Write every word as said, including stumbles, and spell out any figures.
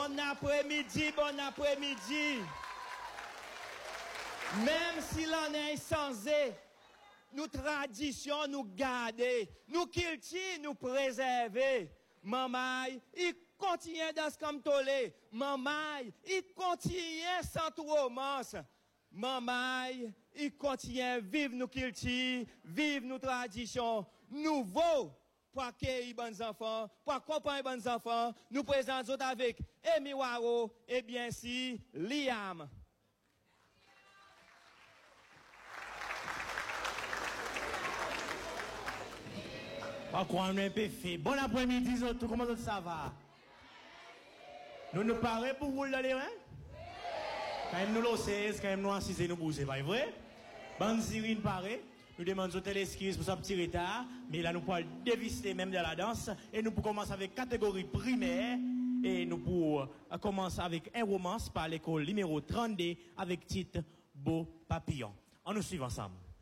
Bon après-midi, bon après-midi. Même si l'on est sans nous traditions nous garder, nous cultiver, nous préserver. Maman, il continue dans ce comme tolé. Maman, il continue sans tout romance. Maman, il continue vivre nos cultures, vivre nos traditions. Nouveau, pour accueillir les bons enfants, pour accompagner les bons enfants, nous présentons avec Emi Waro et bien si Liam. Par quoi on est peu fait. Bon après-midi, tout comment ça va? Nous nous parlons pour vous dans les mains? Quand même nous l'ossez, quand même nous assisez, nous bousez, pas vrai? Bande Zirine paraît, nous demandons telle excuse pour ce petit retard, mais là nous pouvons dévister même de la danse, et nous pouvons commencer avec catégorie primaire, et nous pouvons commencer avec un romance par l'école numéro trente-deux, avec titre Beau Papillon. On nous suit ensemble.